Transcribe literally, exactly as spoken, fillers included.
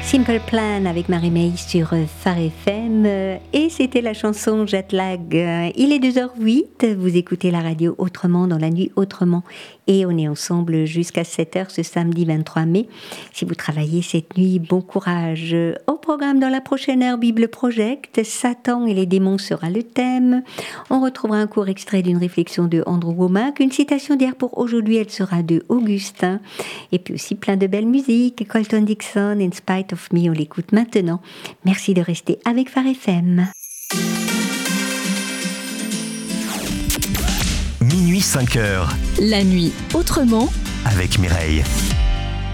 Simple Plan avec Marie-May sur Phare F M et c'était la chanson Jetlag. Il est deux heures huit, vous écoutez la radio Autrement dans la nuit Autrement et on est ensemble jusqu'à sept heures ce samedi vingt-trois mai. Si vous travaillez cette nuit, bon courage. Au programme dans la prochaine heure, Bible Project, Satan et les démons sera le thème. On retrouvera un court extrait d'une réflexion de Andrew Wommack, une citation d'hier pour aujourd'hui, elle sera de Augustin et puis aussi plein de belles musiques, Colton Dixon, In Spite of Me, on l'écoute maintenant. Merci de rester avec Phare F M. Minuit cinq heures. La nuit autrement avec Mireille.